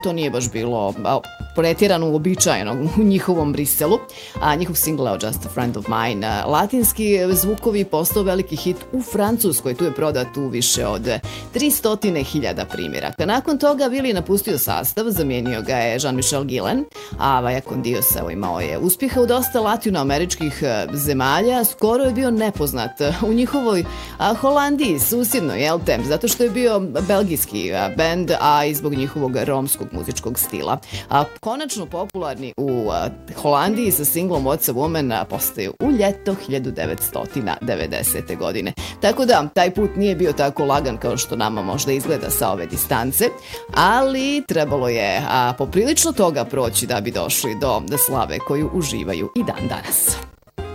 to nije baš bilo pretjerano uobičajeno u njihovom Briselu, a njihov single je Just a Friend of Mine. Latinski zvukovi postao veliki hit u Francuskoj, tu je prodat u više od 300.000 primjeraka. Nakon toga Willi je napustio sastav, zamijenio ga je Jean-Michel Guillen, a Vallacon Dios imao je uspjeha u dosta latinoameričkih zemalja, skoro je bio nepoznat u njihovoj Holandiji, susjednoj, jel te, zato što je bio belgijski bend, a i zbog njihovog romskog muzičkog stila. Konačno popularni u Holandiji sa singlom What's a Woman postaju u ljeto 1990. godine. Tako da, taj put nije bio tako lagan kao što nama možda izgleda sa ove distance, ali trebalo je poprilično toga proći da bi došli do slave koju uživaju i dan danas.